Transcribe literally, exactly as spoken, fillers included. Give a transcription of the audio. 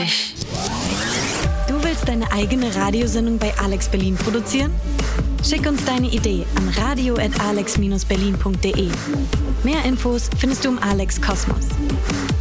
dich. Du willst deine eigene Radiosendung bei Alex Berlin produzieren? Schick uns deine Idee an radio at alex berlin punkt de. Mehr Infos findest du im Alex Kosmos.